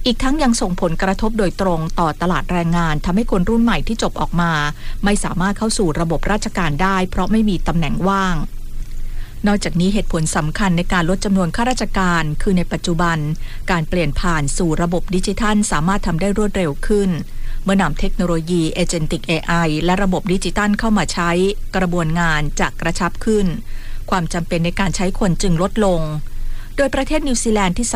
อีกทั้งยังส่งผลกระทบโดยตรงต่อตลาดแรงงานทำให้คนรุ่นใหม่ที่จบออกมาไม่สามารถเข้าสู่ระบบราชการได้เพราะไม่มีตำแหน่งว่างนอกจากนี้เหตุผลสำคัญในการลดจำนวนข้าราชการคือในปัจจุบันการเปลี่ยนผ่านสู่ระบบดิจิทัลสามารถทำได้รวดเร็วขึ้นเมื่อนำเทคโนโลยี Agentic AI และระบบดิจิทัลเข้ามาใช้กระบวนงานจะกระชับขึ้นความจำเป็นในการใช้คนจึงลดลงโดยประเทศนิวซีแลนด์ที่